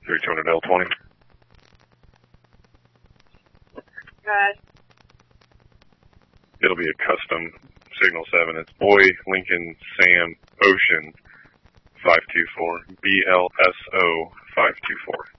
3200 L20. It'll be a custom Signal 7. It's Boy, Lincoln, Sam, Ocean 524. BLSO 524.